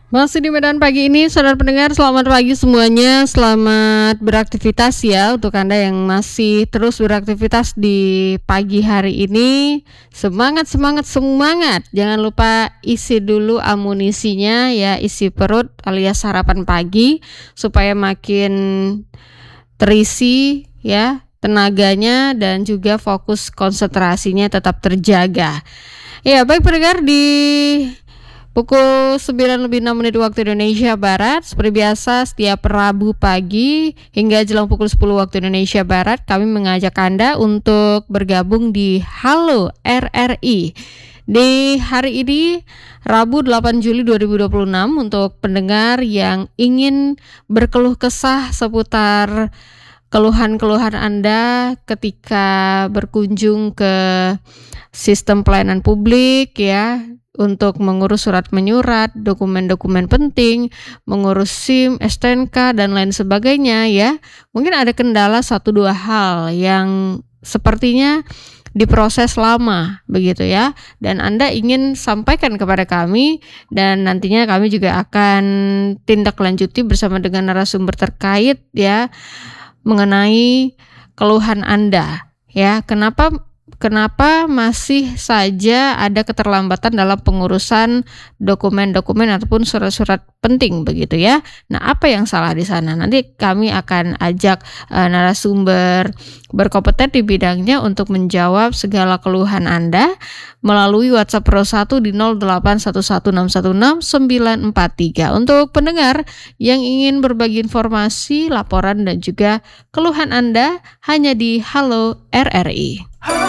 Masih di Medan pagi ini, saudara pendengar, selamat pagi semuanya. Selamat beraktivitas ya untuk Anda yang masih terus beraktivitas di pagi hari ini. Semangat, semangat, semangat. Jangan lupa isi dulu amunisinya ya, isi perut alias sarapan pagi supaya makin terisi ya tenaganya dan juga fokus konsentrasinya tetap terjaga. Ya, baik pendengar, di pukul 9:06 waktu Indonesia Barat, seperti biasa setiap Rabu pagi hingga jelang pukul 10 waktu Indonesia Barat, kami mengajak Anda untuk bergabung di Halo RRI. Di hari ini, Rabu 8 Juli 2026, untuk pendengar yang ingin berkeluh kesah seputar keluhan-keluhan Anda ketika berkunjung ke sistem pelayanan publik ya, untuk mengurus surat menyurat, dokumen-dokumen penting, mengurus SIM, STNK, dan lain sebagainya ya. Mungkin ada kendala 1-2 hal yang sepertinya diproses lama begitu ya, dan Anda ingin sampaikan kepada kami, dan nantinya kami juga akan tindak lanjuti bersama dengan narasumber terkait ya mengenai keluhan Anda ya. Kenapa masih saja ada keterlambatan dalam pengurusan dokumen-dokumen ataupun surat-surat penting begitu ya. Nah, apa yang salah di sana? Nanti kami akan ajak narasumber berkompeten di bidangnya untuk menjawab segala keluhan Anda melalui WhatsApp Pro 1 di 0811616943. Untuk pendengar yang ingin berbagi informasi, laporan, dan juga keluhan Anda hanya di Halo RRI.